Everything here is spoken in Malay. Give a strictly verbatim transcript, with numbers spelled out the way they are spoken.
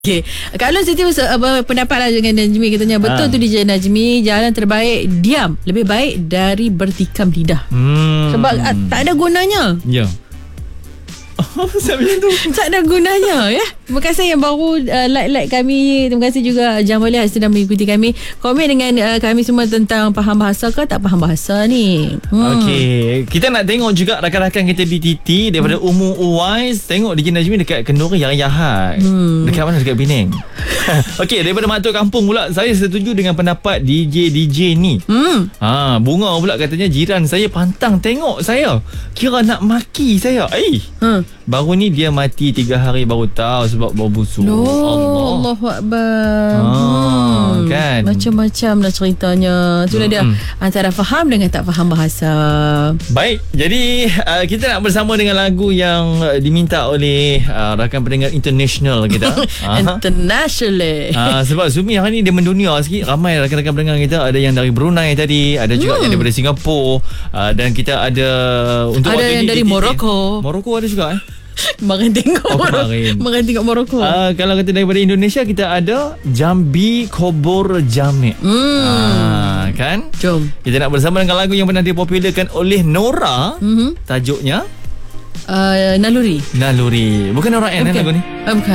Okay. Kak Lon Siti uh, pendapat lah dengan Najmi. Katanya betul ha. tu D J Najmi, jalan terbaik diam lebih baik dari bertikam lidah. hmm. Sebab uh, tak ada gunanya. Ya. Macam tu tak ada gunanya ya. Terima kasih yang baru uh, like-like kami. Terima kasih juga Jamal yang sedang mengikuti kami. Komen dengan uh, kami semua tentang faham bahasa ke tak faham bahasa ni. hmm. Okey, kita nak tengok juga rakan-rakan kita di T T daripada hmm. Umu Uwais. Tengok D J Najmi dekat Kenduri yang Yahat. hmm. Dekat mana? Dekat Penang. Okey, daripada Mak Tok Kampung pula, saya setuju dengan pendapat D J D J ni. hmm. ha, Bunga pula katanya jiran saya pantang tengok saya, kira nak maki saya. Eh hmm. Baru ni dia mati tiga hari baru tahu sebab bau busuk. Oh, Allah. Allahu Akbar. Ah, hmm. kan? Macam-macam lah ceritanya. Itulah hmm. dia antara faham dengan tak faham bahasa. Baik, jadi uh, kita nak bersama dengan lagu yang uh, diminta oleh uh, rakan pendengar international kita. International. uh, Sebab Zumi hari ni dia mendunia sikit. Ramai rakan-rakan pendengar kita. Ada yang dari Brunei tadi, ada juga hmm. yang daripada Singapura, uh, dan kita ada untuk ada yang dari Morocco. Morocco ada juga eh. Kemarin tengok oh, kemarin. Kemarin tengok Morocco. uh, Kalau kata daripada Indonesia, kita ada Jambi Kobor Jamek. hmm. uh, Kan? Jom kita nak bersama dengan lagu yang pernah dipopularkan oleh Nora. mm-hmm. Tajuknya uh, Naluri. Naluri. Bukan Nora N. okay. Lagu ni uh, Bukan